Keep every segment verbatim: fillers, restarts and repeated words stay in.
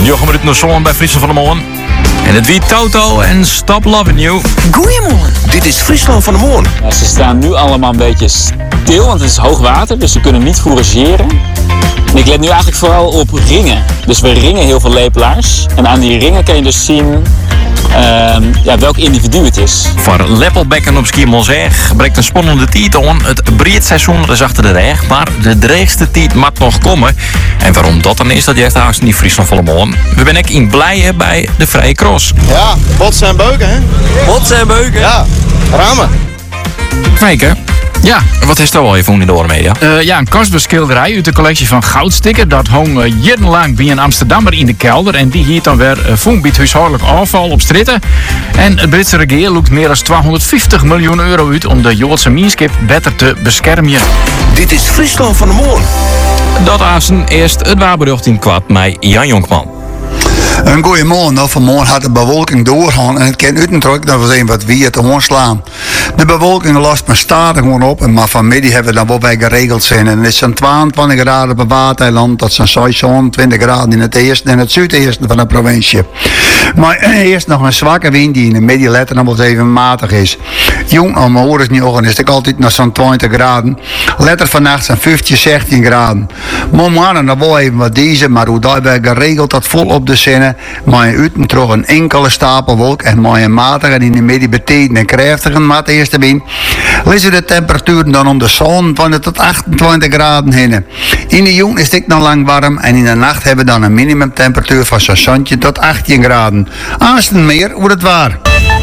Jochem Ruud nog zon bij Friesland van de Molen. En het wie Toto en Stop Loving You. Goeiemorgen. Dit is Friesland van de Molen. Ja, ze staan nu allemaal een beetje stil, want het is hoog water, dus ze kunnen niet fourageren. En ik let nu eigenlijk vooral op ringen. Dus we ringen heel veel lepelaars. En aan die ringen kan je dus zien uh, ja, welk individu het is. Voor Leppelbekken op Schiermonnikoog breekt een spannende tijd aan. Het breedseizoen is achter de rug, maar de dreigste tijd mag nog komen. En waarom dat dan is, dat juist haast niet Friesland van de Molen. We zijn ook in Blijen bij de Vrije Cross. Ja, botsen en beuken, hè? Botsen en beuken? Ja, ramen. Kijken. Ja. Wat is dat al even in de Doornmedia? Uh, ja, een kostbeschilderij uit de collectie van Goudsticker. Dat hong uh, jarenlang bij een Amsterdammer in de kelder. En die hier dan weer uh, vond bij het huishoudelijk afval op stritten. En het Britse regering loekt meer dan tweehonderdvijftig miljoen euro uit om de Joodse minskip beter te beschermen. Dit is Friesland van de Molen. Dat azen eerst het waarberucht in kwad met Jan Jonkman. Een goeie morgen. Nou, vanmorgen had de bewolking doorgaan en het kan uitdrukken dat we zien wat wie het te slaan. De bewolking lost me stadig gewoon op, en maar vanmiddag hebben we dan wel bij geregeld zijn. En het is zo'n tweeëntwintig graden op het Waardeiland, dat zijn zevenentwintig graden in het eerste en het zuideerste van de provincie. Maar eerst nog een zwakke wind die in de middag letter nog wel even matig is. Jong, om mijn oren niet is het altijd nog zo'n twintig graden. Letter vannacht zijn vijftien, zestien graden. Morgen nog wel even wat deze, maar hoe daarbij geregeld dat vol op de zinnen. Maar je uit terug een enkele stapelwolk en maar een matige en in de midden beteken en krachtige maat eerste wind. Lezen de temperaturen dan om de zon van de tot achtentwintig graden heen. In de jong is het nog lang warm en in de nacht hebben we dan een minimumtemperatuur van zo'n zoontje tot achttien graden. Aanstaan meer hoe het waar.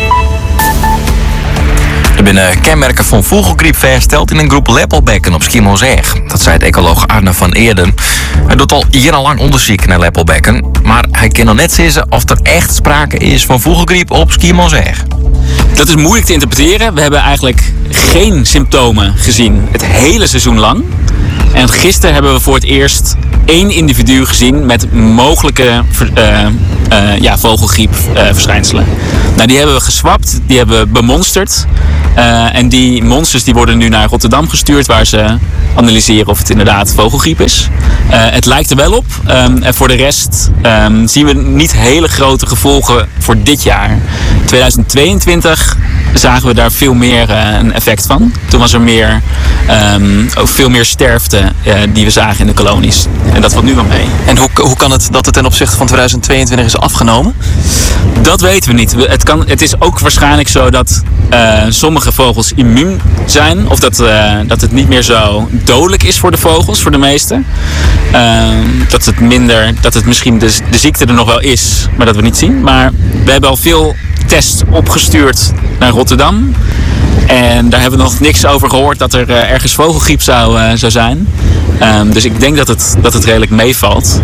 Er zijn kenmerken van vogelgriep vastgesteld in een groep Leppelbekken op Schiermonnikoog. Dat zei het ecoloog Arne van Eerden. Hij doet al jarenlang onderzoek naar Leppelbekken, maar hij kan nog net zeggen of er echt sprake is van vogelgriep op Schiermonnikoog. Dat is moeilijk te interpreteren. We hebben eigenlijk geen symptomen gezien het hele seizoen lang. En gisteren hebben we voor het eerst één individu gezien met mogelijke uh, uh, ja, vogelgriepverschijnselen. Uh, nou, die hebben we geswapt, die hebben we bemonsterd. Uh, en die monsters die worden nu naar Rotterdam gestuurd, waar ze analyseren of het inderdaad vogelgriep is. Uh, het lijkt er wel op. Um, en voor de rest um, zien we niet hele grote gevolgen voor dit jaar. tweeduizend tweeëntwintig zagen we daar veel meer uh, een effect van. Toen was er meer, um, ook veel meer sterfte uh, die we zagen in de kolonies. En dat valt nu wel mee. En hoe, hoe kan het dat het ten opzichte van tweeduizend tweeëntwintig is afgenomen? Dat weten we niet. Het, kan, het is ook waarschijnlijk zo dat uh, sommige vogels immuun zijn. Of dat, uh, dat het niet meer zo dodelijk is voor de vogels, voor de meeste. Uh, dat het minder, dat het misschien de, de ziekte er nog wel is, maar dat we niet zien. Maar we hebben al veel tests opgestuurd naar Rotterdam. En daar hebben we nog niks over gehoord dat er uh, ergens vogelgriep zou, uh, zou zijn. Um, dus ik denk dat het, dat het redelijk meevalt.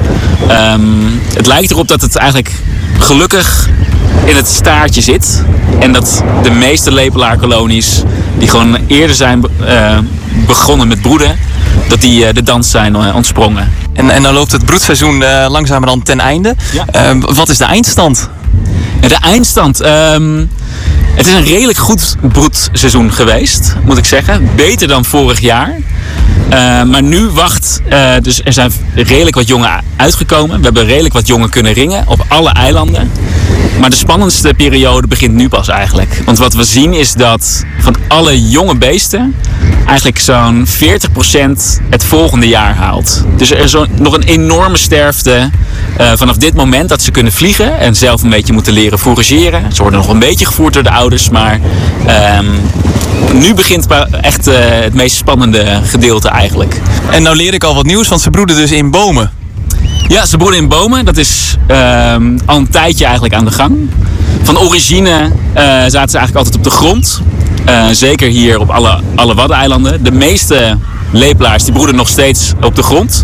Um, het lijkt erop dat het eigenlijk gelukkig in het staartje zit. En dat de meeste lepelaarkolonies die gewoon eerder zijn uh, begonnen met broeden, dat die uh, de dans zijn uh, ontsprongen. En, en dan loopt het broedseizoen uh, langzamerhand ten einde. Ja. Uh, wat is de eindstand? De eindstand. Um, het is een redelijk goed broedseizoen geweest, moet ik zeggen. Beter dan vorig jaar. Uh, maar nu wacht, uh, dus er zijn redelijk wat jongen uitgekomen. We hebben redelijk wat jongen kunnen ringen op alle eilanden. Maar de spannendste periode begint nu pas eigenlijk. Want wat we zien is dat van alle jonge beesten eigenlijk zo'n veertig procent het volgende jaar haalt. Dus er is zo nog een enorme sterfte uh, vanaf dit moment dat ze kunnen vliegen en zelf een beetje moeten leren fourageren. Ze worden nog een beetje gevoerd door de ouders, maar um, nu begint echt uh, het meest spannende gedeelte eigenlijk. En nou leer ik al wat nieuws, want ze broeden dus in bomen. Ja, ze broeden in bomen. Dat is um, al een tijdje eigenlijk aan de gang. Van origine uh, zaten ze eigenlijk altijd op de grond. Uh, zeker hier op alle, alle Waddeneilanden. De meeste lepelaars die broeden nog steeds op de grond.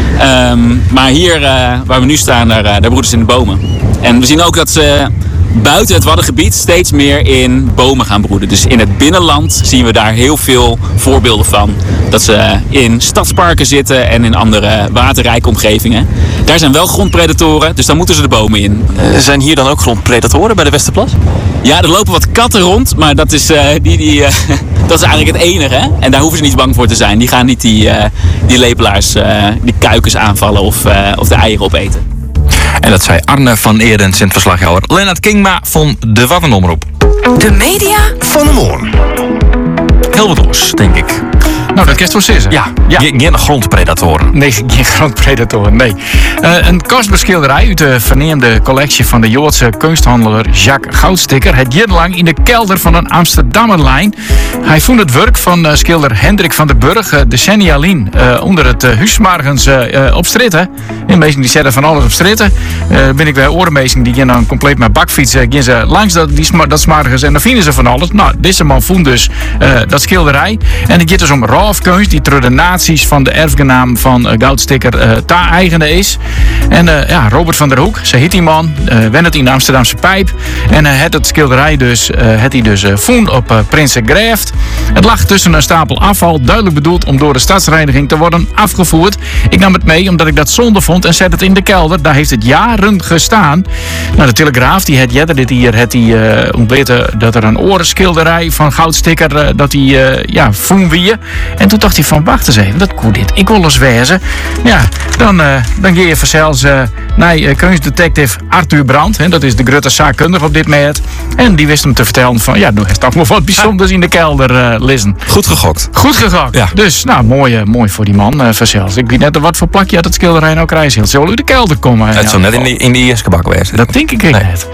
Um, maar hier uh, waar we nu staan, daar, uh, daar broeden ze in de bomen. En we zien ook dat ze buiten het Waddengebied steeds meer in bomen gaan broeden. Dus in het binnenland zien we daar heel veel voorbeelden van. Dat ze in stadsparken zitten en in andere waterrijke omgevingen. Daar zijn wel grondpredatoren, dus dan moeten ze de bomen in. Uh, zijn hier dan ook grondpredatoren bij de Westerplas? Ja, er lopen wat katten rond, maar dat is, uh, die, die, uh, dat is eigenlijk het enige. Hè? En daar hoeven ze niet bang voor te zijn. Die gaan niet die, uh, die lepelaars, uh, die kuikens aanvallen of, uh, of de eieren opeten. En dat zei Arne van Eerden, Sint-verslaghouder Lennart Kingma van de Waddenomroep. De media Van de morgen. Heel wat los, denk ik. Nou, dat kerst wel zeggen. Ja, Ja. Geen geen grondpredatoren. Nee, geen grondpredator, nee. Uh, een kostbaar schilderij uit de verneemde collectie van de Joodse kunsthandelaar Jacques Goudsticker. Het jarenlang in de kelder van een Amsterdammer lijn. Hij vond het werk van uh, schilder Hendrik van den Burg uh, decennia lang uh, onder het uh, huismargens uh, uh, op stritten. En mensen die zetten van alles op stritten. Uh, ben ik bij orenmezen die gaan dan compleet met bakfiets uh, gaan ze langs dat, die sma- dat smargens en dan vinden ze van alles. Nou, deze man vond dus uh, dat schilderij. En het gaat dus om raafkunst die door de naties van de erfgenaam van uh, Goudsticker uh, ta-eigende is. En uh, ja, Robert van der Hoek, ze heet die man, uh, wen het in de Amsterdamse pijp. En uh, het, het schilderij dus, uh, het hij dus uh, vond op uh, Prinsengraft. Het lag tussen een stapel afval, duidelijk bedoeld om door de stadsreiniging te worden afgevoerd. Ik nam het mee omdat ik dat zonde vond en zet het in de kelder. Daar heeft het jaren gestaan. Nou, de Telegraaf die het jette dit hier, het die uh, ontweten dat er een orenschilderij van Goudsticker uh, dat hij uh, ja, vond wie. En toen dacht hij van, wacht eens even, dat koe dit. Ik wil eens wezen. Ja, dan, uh, dan ga je vanzelfs uh, naar uh, kunstdetective Arthur Brandt. Hè, dat is de grote zaakkundige op dit moment. En die wist hem te vertellen van, ja, nu heeft toch wel wat bijzonders in de kelder uh, liggen. Goed gegokt. Goed gegokt. Ja. Dus, nou, mooi, uh, mooi voor die man uh, vanzelfs. Ik weet net wat voor plakje had het schilderij nou krijgen. Het zal uit de kelder komen. Het ja, zou net in die, in die eerste gebak wezen. Dat denk ik Nee. net.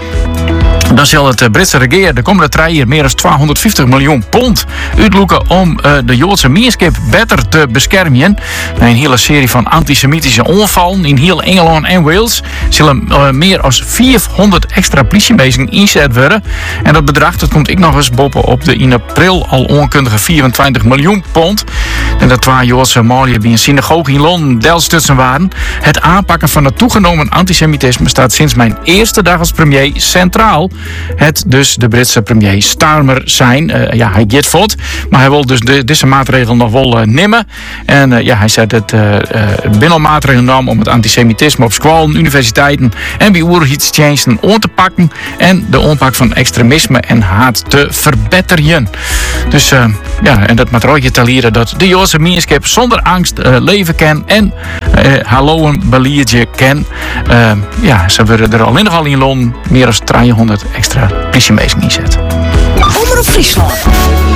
Dan zal het uh, Britse regering de komende drie jaar meer dan tweehonderdvijftig miljoen pond uitloeken om uh, de Joodse gemeenschap beter te beschermen. Na een hele serie van antisemitische onvallen in heel Engeland en Wales zullen uh, meer dan vierhonderd extra politiemensen inzet worden. En dat bedrag dat komt ik nog eens boven op de in april al onkundige vierentwintig miljoen pond. En dat twee Joodse malen bij een synagoge in Londen delstutsen waren. Het aanpakken van het toegenomen antisemitisme staat sinds mijn eerste dag als premier centraal. Het dus de Britse premier Starmer zijn. Uh, ja, hij gaat voort, maar hij wil dus de, deze maatregel nog wel uh, nemen. En uh, ja, hij zet het uh, uh, binnenmaatregelen nam om het antisemitisme op scholen, universiteiten en bij oerheidsdiensten aan te pakken en de aanpak van extremisme en haat te verbeteren. Dus uh, ja, en dat maatregel te leren dat de Joodse gemeenschap zonder angst uh, leven kan en uh, hallo een beliertje kan. Uh, ja, ze worden er al in ieder geval in Londen meer dan driehonderd extra politiemensen inzet. Omroep Friesland.